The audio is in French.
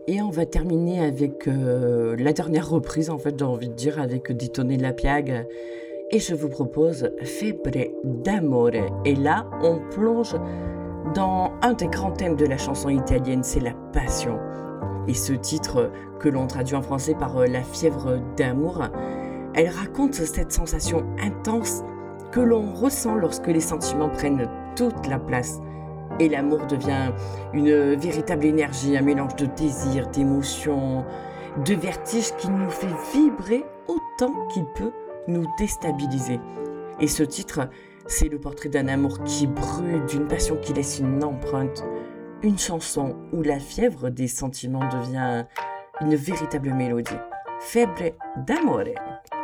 Et on va terminer avec la dernière reprise, en fait, j'ai envie de dire, avec Détonner la Piag. Et je vous propose Febbre d'amore. Et là, on plonge dans un des grands thèmes de la chanson italienne, c'est la passion. Et ce titre, que l'on traduit en français par la fièvre d'amour, elle raconte cette sensation intense que l'on ressent lorsque les sentiments prennent toute la place. Et l'amour devient une véritable énergie, un mélange de désir, d'émotion, de vertige qui nous fait vibrer autant qu'il peut nous déstabiliser. Et ce titre, c'est le portrait d'un amour qui brûle, d'une passion qui laisse une empreinte. Une chanson où la fièvre des sentiments devient une véritable mélodie. Febbre d'amore.